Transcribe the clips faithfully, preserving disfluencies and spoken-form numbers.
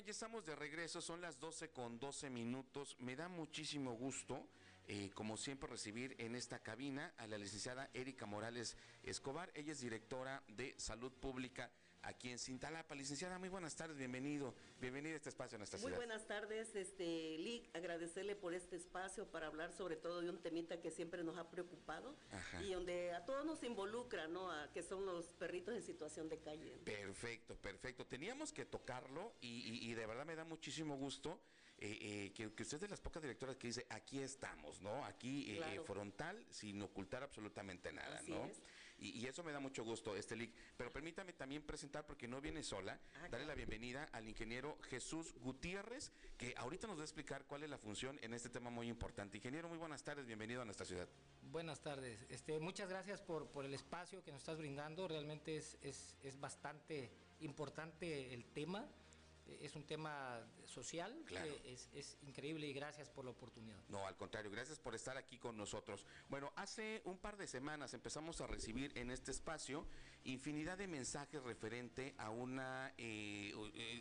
Oigan, ya estamos de regreso, son las doce con doce minutos. Me da muchísimo gusto, eh, como siempre, recibir en esta cabina a la licenciada Erika Morales Escobar. Ella es directora de Salud Pública aquí en Cintalapa. Licenciada, muy buenas tardes, bienvenido, bienvenida a este espacio en nuestra Muy ciudad. Muy buenas tardes, este, Lic, agradecerle por este espacio para hablar sobre todo de un temita que siempre nos ha preocupado. Ajá. Y donde a todos nos involucra, ¿no? A, que son los perritos en situación de calle. Perfecto, perfecto. Teníamos que tocarlo y, y, y de verdad me da muchísimo gusto eh, eh, que, que usted es de las pocas directoras que dice, aquí estamos, ¿no? Aquí eh, claro. eh, frontal, sin ocultar absolutamente nada, Así ¿no? Y, y eso me da mucho gusto, este Lic. Pero permítame también presentar, porque no viene sola, ah, darle claro. la bienvenida al ingeniero Jesús Gutiérrez, que ahorita nos va a explicar cuál es la función en este tema muy importante. Ingeniero, muy buenas tardes, bienvenido a nuestra ciudad. Buenas tardes, este, muchas gracias por, por el espacio que nos estás brindando, realmente es, es, es bastante importante el tema. Es un tema social, claro. que es, es increíble y gracias por la oportunidad. No, al contrario, gracias por estar aquí con nosotros. Bueno, hace un par de semanas empezamos a recibir en este espacio infinidad de mensajes referente a una eh,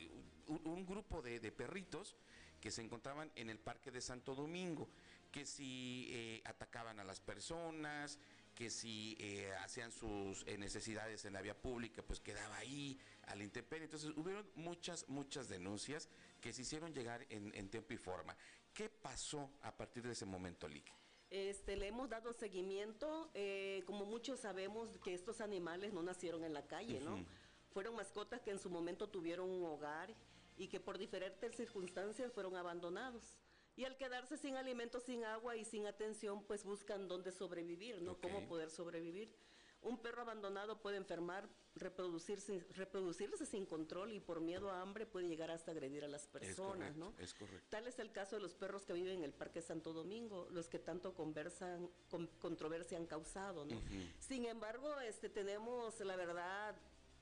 un, un grupo de, de perritos que se encontraban en el Parque de Santo Domingo, que si eh, atacaban a las personas, que si eh, hacían sus eh, necesidades en la vía pública, pues quedaba ahí a la intemperie. Entonces hubieron muchas, muchas denuncias que se hicieron llegar en, en tiempo y forma. ¿Qué pasó a partir de ese momento, Lic? Este, le hemos dado seguimiento, eh, como muchos sabemos que estos animales no nacieron en la calle, ¿no? Uh-huh. Fueron mascotas que en su momento tuvieron un hogar y que por diferentes circunstancias fueron abandonados. Y al quedarse sin alimento, sin agua y sin atención, pues buscan dónde sobrevivir, ¿no? Okay. Cómo poder sobrevivir. Un perro abandonado puede enfermar, reproducirse, reproducirse sin control y por miedo a hambre puede llegar hasta agredir a las personas, es correcto, ¿no? Es correcto. Tal es el caso de los perros que viven en el Parque Santo Domingo, los que tanto conversan, con, controversia han causado, ¿no? Uh-huh. Sin embargo, este, tenemos, la verdad,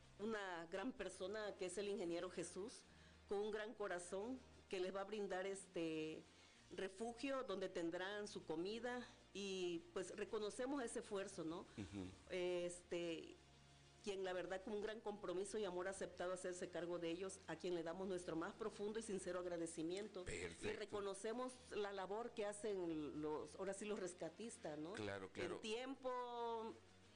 una gran persona que es el ingeniero Jesús, con un gran corazón, que les va a brindar este refugio donde tendrán su comida y pues reconocemos ese esfuerzo, ¿no? Uh-huh. Este, quien la verdad con un gran compromiso y amor ha aceptado hacerse cargo de ellos, a quien le damos nuestro más profundo y sincero agradecimiento. Perfecto. Y reconocemos la labor que hacen los, ahora sí los rescatistas, ¿no? Claro, claro. El tiempo,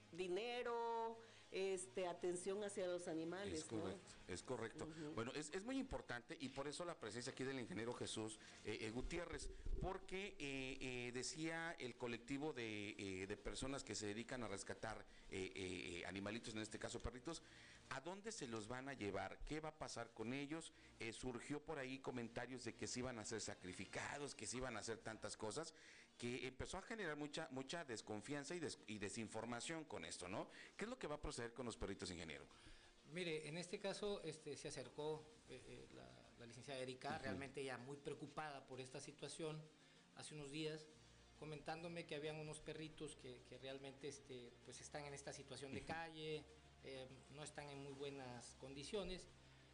dinero, este, atención hacia los animales. Es correcto, ¿no? Es correcto. Uh-huh. Bueno, es, es muy importante y por eso la presencia aquí del ingeniero Jesús eh, eh, Gutiérrez, porque eh, eh, decía el colectivo de, eh, de personas que se dedican a rescatar eh, eh, animalitos, en este caso perritos, ¿a dónde se los van a llevar? ¿Qué va a pasar con ellos? Eh, surgió por ahí comentarios de que se iban a ser sacrificados, que se iban a hacer tantas cosas, que empezó a generar mucha, mucha desconfianza y, des, y desinformación con esto, ¿no? ¿Qué es lo que va a proceder con los perritos, ingeniero? Mire, en este caso este, se acercó eh, eh, la, la licenciada Erika, uh-huh. realmente ya muy preocupada por esta situación, hace unos días, comentándome que habían unos perritos que, que realmente este, pues están en esta situación de uh-huh. calle, eh, no están en muy buenas condiciones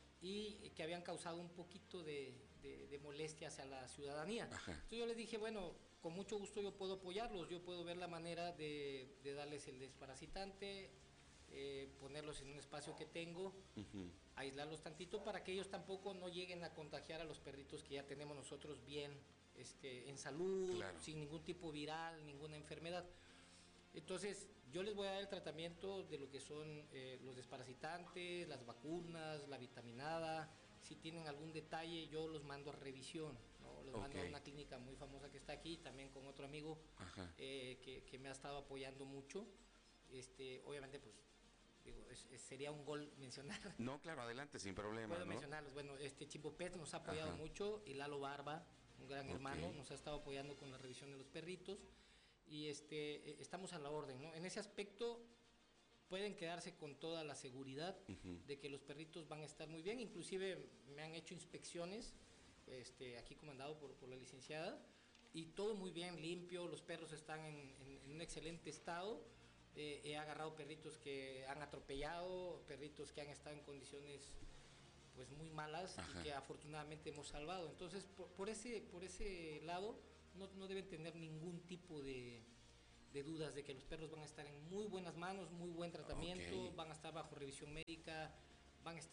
y que habían causado un poquito de, de, de molestia hacia la ciudadanía. Ajá. Entonces yo les dije, bueno, con mucho gusto yo puedo apoyarlos, yo puedo ver la manera de, de darles el desparasitante, eh, ponerlos en un espacio que tengo, uh-huh. aislarlos tantito para que ellos tampoco no lleguen a contagiar a los perritos que ya tenemos nosotros bien este, en salud, claro. sin ningún tipo viral, ninguna enfermedad. Entonces yo les voy a dar el tratamiento de lo que son eh, los desparasitantes, las vacunas, la vitaminada. Si tienen algún detalle yo los mando a revisión, ¿no? Los okay. mando a una clínica muy famosa que está aquí, también con otro amigo eh, que, que me ha estado apoyando mucho. Este, obviamente pues digo, es, es, sería un gol mencionar. No, claro, adelante, sin problema. Puedo ¿no? mencionarlos. Bueno, este Chimbo Pet nos ha apoyado Ajá. mucho y Lalo Barba, un gran okay. hermano, nos ha estado apoyando con la revisión de los perritos. Y este, estamos a la orden, ¿no? En ese aspecto pueden quedarse con toda la seguridad uh-huh. de que los perritos van a estar muy bien, inclusive me han hecho inspecciones, este, aquí comandado por, por la licenciada, y todo muy bien, limpio, los perros están en, en, en un excelente estado, eh, he agarrado perritos que han atropellado, perritos que han estado en condiciones pues muy malas Ajá. y que afortunadamente hemos salvado, entonces por, por, ese, por ese lado no, no deben tener ningún tipo de, de dudas de que los perros van a estar en muy buenas manos, muy buen tratamiento, okay. van a estar bajo revisión médica, van a estar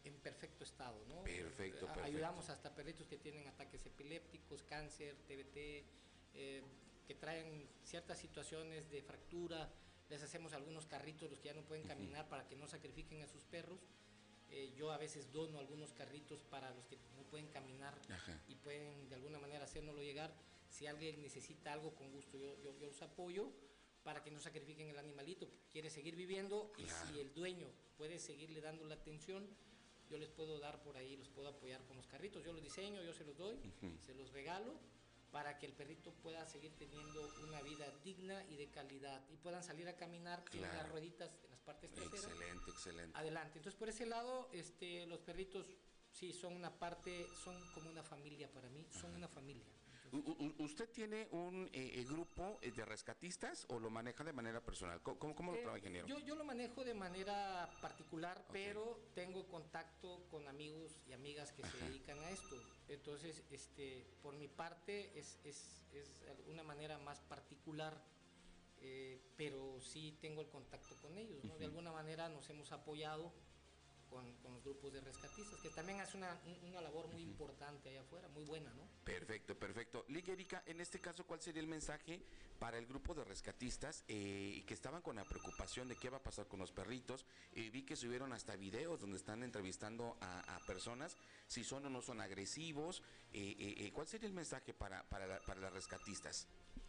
en perfecto estado, ¿no? Perfecto, perfecto. Ayudamos hasta perritos que tienen ataques epilépticos, cáncer, T B T, eh, que traen ciertas situaciones de fractura. Les hacemos algunos carritos, los que ya no pueden caminar, uh-huh. para que no sacrifiquen a sus perros. Eh, yo a veces dono algunos carritos para los que no pueden caminar. Ajá. Y pueden de alguna manera hacérnoslo llegar. Si alguien necesita algo, con gusto yo, yo, yo los apoyo para que no sacrifiquen el animalito, que quiere seguir viviendo. Claro. Y si el dueño puede seguirle dando la atención, yo les puedo dar por ahí, los puedo apoyar con los carritos. Yo los diseño, yo se los doy, uh-huh. se los regalo, para que el perrito pueda seguir teniendo una vida digna y de calidad y puedan salir a caminar. Claro. En las rueditas, en las partes traseras. Excelente, excelente. Adelante. Entonces, por ese lado, este, los perritos sí son una parte, son como una familia para mí, son Ajá. una familia. Entonces, ¿usted tiene un eh, grupo de rescatistas o lo maneja de manera personal? ¿Cómo, cómo lo eh, trabaja, ingeniero? Yo, yo lo manejo de manera particular, okay. pero tengo contacto con amigos y amigas que Ajá. se dedican a esto. Entonces, este, por mi parte, es, es, es una manera más particular, eh, pero sí tengo el contacto con ellos, ¿no? Uh-huh. De alguna manera nos hemos apoyado Con, con los grupos de rescatistas, que también hace una, una labor muy uh-huh. importante allá afuera, muy buena, ¿no? Perfecto, perfecto. Liga Erika, en este caso, ¿cuál sería el mensaje para el grupo de rescatistas eh, que estaban con la preocupación de qué va a pasar con los perritos? Eh, vi que subieron hasta videos donde están entrevistando a, a personas, si son o no son agresivos. Eh, eh, ¿Cuál sería el mensaje para, para, la, para las rescatistas?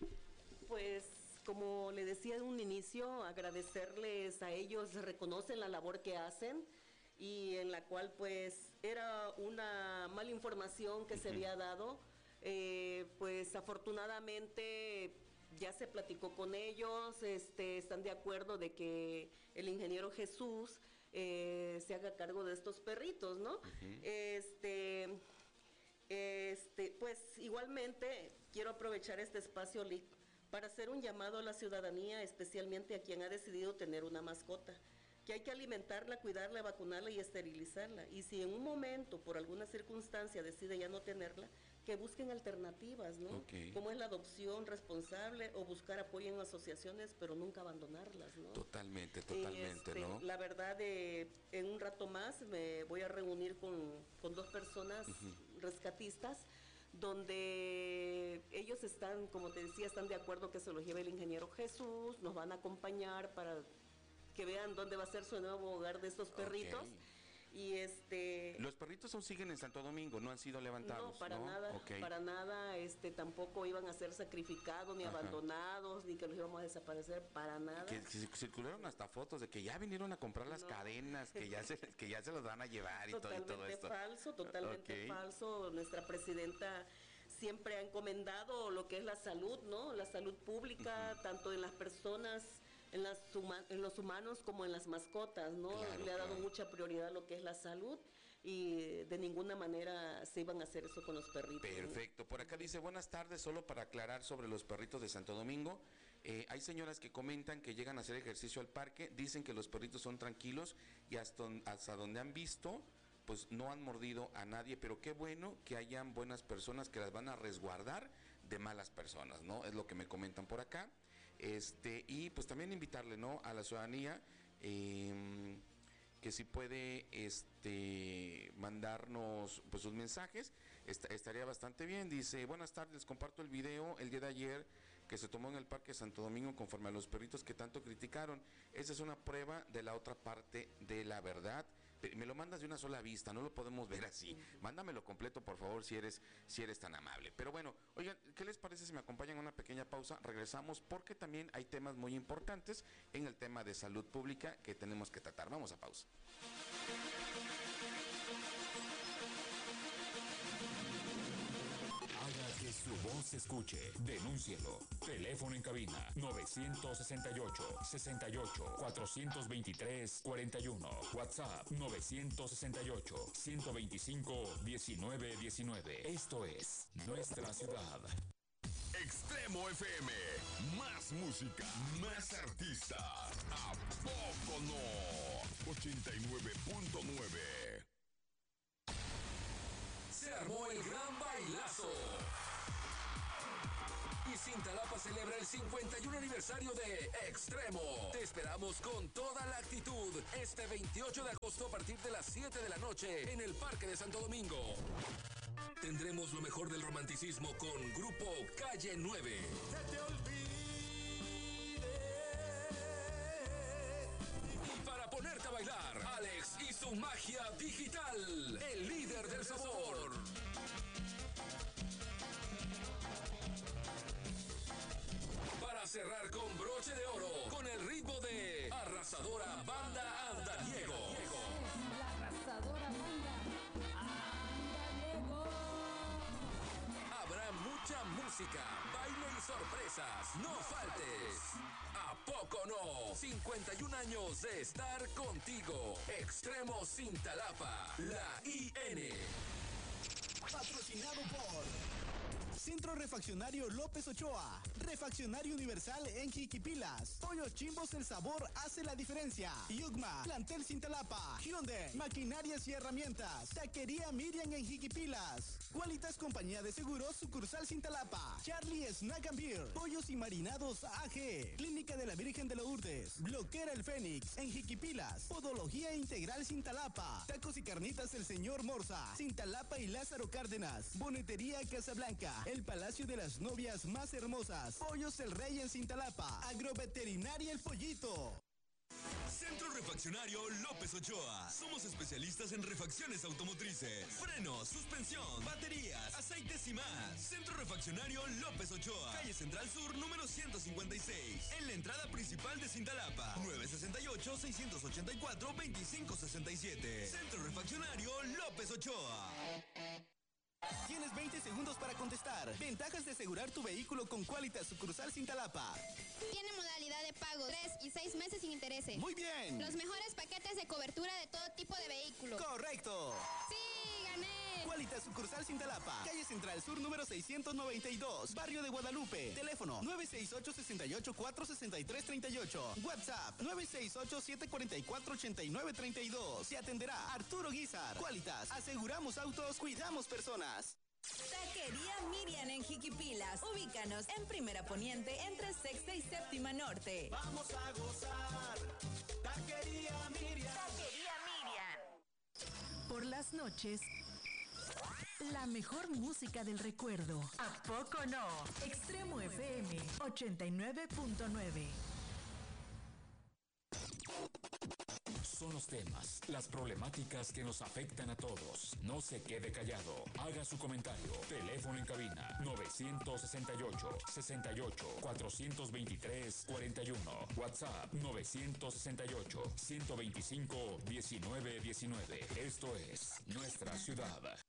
Pues, como le decía en un inicio, agradecerles a ellos, reconocen la labor que hacen, y en la cual pues era una mala información que uh-huh. se había dado, eh, pues afortunadamente ya se platicó con ellos, este, están de acuerdo de que el ingeniero Jesús eh, se haga cargo de estos perritos, ¿no? Uh-huh. Este, este, pues igualmente quiero aprovechar este espacio, Lic, para hacer un llamado a la ciudadanía, especialmente a quien ha decidido tener una mascota, que hay que alimentarla, cuidarla, vacunarla y esterilizarla. Y si en un momento, por alguna circunstancia, decide ya no tenerla, que busquen alternativas, ¿no? Okay. Como es la adopción responsable o buscar apoyo en asociaciones, pero nunca abandonarlas, ¿no? Totalmente, totalmente, este, ¿no? La verdad, eh, en un rato más me voy a reunir con, con dos personas uh-huh. rescatistas, donde ellos están, como te decía, están de acuerdo que se los lleve el ingeniero Jesús, nos van a acompañar para que vean dónde va a ser su nuevo hogar de estos perritos. Okay. Y este... Los perritos aún siguen en Santo Domingo, no han sido levantados. No, para ¿no? nada, okay. para nada, este, tampoco iban a ser sacrificados, ni Ajá. abandonados, ni que los íbamos a desaparecer, para nada. Que, que circularon hasta fotos de que ya vinieron a comprar las no. cadenas, que ya se, que ya se los van a llevar y todo, y todo esto. Totalmente falso, totalmente okay. falso. Nuestra presidenta siempre ha encomendado lo que es la salud, ¿no? La salud pública, uh-huh. tanto en las personas, en, las huma- en los humanos como en las mascotas, ¿no? Claro, Le ha dado claro. mucha prioridad a lo que es la salud y de ninguna manera se iban a hacer eso con los perritos. Perfecto. ¿No? Por acá dice, buenas tardes, solo para aclarar sobre los perritos de Santo Domingo. Eh, hay señoras que comentan que llegan a hacer ejercicio al parque, dicen que los perritos son tranquilos y hasta, hasta donde han visto, pues no han mordido a nadie, pero qué bueno que hayan buenas personas que las van a resguardar de malas personas, ¿no? Es lo que me comentan por acá. Este, y pues también invitarle, ¿no?, a la ciudadanía eh, que si puede este, mandarnos pues sus mensajes, est- estaría bastante bien. Dice, buenas tardes, comparto el video el día de ayer que se tomó en el Parque Santo Domingo conforme a los perritos que tanto criticaron. Esa es una prueba de la otra parte de la verdad. Me lo mandas de una sola vista, no lo podemos ver así. Mándamelo completo, por favor, si eres, si eres tan amable. Pero bueno, oigan, ¿qué les parece si me acompañan a una pequeña pausa? Regresamos porque también hay temas muy importantes en el tema de salud pública que tenemos que tratar. Vamos a pausa. Haga que su voz se escuche. Denúncielo. Teléfono en cabina nueve seis ocho, seis ocho, cuatro dos tres, cuatro uno. WhatsApp nueve seis ocho, uno dos cinco, uno nueve uno nueve. Esto es Nuestra Ciudad. Extremo F M. Más música, más artistas. ¿A poco no? ochenta y nueve punto nueve. Se armó el gran bailazo. Y Cintalapa celebra el cincuenta y uno aniversario de Extremo. Te esperamos con toda la actitud este veintiocho de agosto a partir de las siete de la noche en el Parque de Santo Domingo. Tendremos lo mejor del romanticismo con Grupo Calle nueve. Y para ponerte a bailar, Alex y su magia digital, el líder del sabor. Para cerrar con broche de oro, con el ritmo de Arrasadora Banda Andariego. La arrasadora banda Andariego. Habrá mucha música, baile y sorpresas. No faltes. ¿A poco no? cincuenta y un años de estar contigo. Extremo Cintalapa, la I N. Patrocinado por Centro Refaccionario López Ochoa, Refaccionario Universal en Jiquipilas, Pollos Chimbos, el sabor hace la diferencia. Yugma, Plantel Cintalapa, Hyundai, Maquinarias y Herramientas, Taquería Miriam en Jiquipilas, Qualitas Compañía de Seguros, sucursal Cintalapa, Charlie Snack and Beer, Pollos y Marinados A G, Clínica de la Virgen de Lourdes, Bloquera el Fénix en Jiquipilas, Podología Integral Cintalapa, Tacos y Carnitas el Señor Morza, Cintalapa y Lázaro Cárdenas, Bonetería Casablanca, el Palacio de las Novias más hermosas, Pollos el Rey en Cintalapa, Agroveterinaria El Pollito. Centro Refaccionario López Ochoa. Somos especialistas en refacciones automotrices, frenos, suspensión, baterías, aceites y más. Centro Refaccionario López Ochoa, calle Central Sur, número ciento cincuenta y seis, en la entrada principal de Cintalapa, nueve sesenta y ocho, seiscientos ochenta y cuatro, veinticinco sesenta y siete. Centro Refaccionario López Ochoa. Tienes veinte segundos para contestar. Ventajas de asegurar tu vehículo con Qualitas sucursal Cintalapa. Tiene modalidad de pago, tres y seis meses sin intereses. Muy bien. Los mejores paquetes de cobertura de todo tipo de vehículos. Correcto. ¡Sí, gané! Qualitas sucursal Cintalapa, calle Central Sur número seiscientos noventa y dos, barrio de Guadalupe. Teléfono nueve seis ocho, seis ocho cuatro, seis tres tres ocho. WhatsApp nueve seis ocho, siete cuatro cuatro, ocho nueve tres dos. Se atenderá Arturo Guizar. Qualitas, aseguramos autos, cuidamos personas. Taquería Miriam en Jiquipilas. Ubícanos en Primera Poniente entre Sexta y Séptima Norte. Vamos a gozar. Taquería Miriam. Taquería Miriam. Por las noches, la mejor música del recuerdo. ¿A poco no? Extremo F M ochenta y nueve punto nueve. Son los temas, las problemáticas que nos afectan a todos. No se quede callado. Haga su comentario. Teléfono en cabina novecientos sesenta y ocho, sesenta y ocho, cuatrocientos veintitrés, cuarenta y uno. WhatsApp novecientos sesenta y ocho, ciento veinticinco, diecinueve diecinueve. Esto es Nuestra Ciudad.